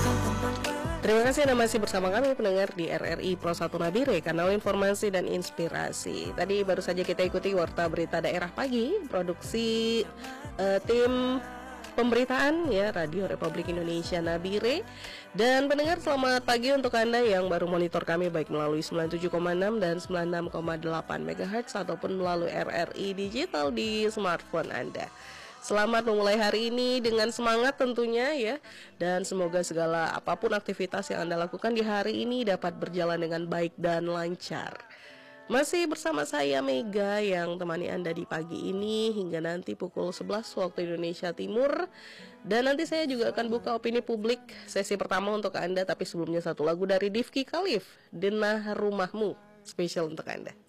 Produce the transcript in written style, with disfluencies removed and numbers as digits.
Terima kasih Anda masih bersama kami pendengar di RRI Pro 1 Nabire, kanal informasi dan inspirasi. Tadi baru saja kita ikuti Warta Berita Daerah Pagi, produksi tim pemberitaan ya Radio Republik Indonesia Nabire. Dan pendengar, selamat pagi untuk Anda yang baru monitor kami baik melalui 97,6 dan 96,8 MHz ataupun melalui RRI digital di smartphone Anda. Selamat memulai hari ini dengan semangat tentunya ya. Dan semoga segala apapun aktivitas yang Anda lakukan di hari ini dapat berjalan dengan baik dan lancar. Masih bersama saya Mega yang temani Anda di pagi ini hingga nanti pukul 11 waktu Indonesia Timur. Dan nanti saya juga akan buka opini publik sesi pertama untuk Anda. Tapi sebelumnya satu lagu dari Rifqi Khalif, Denah Rumahmu, spesial untuk Anda.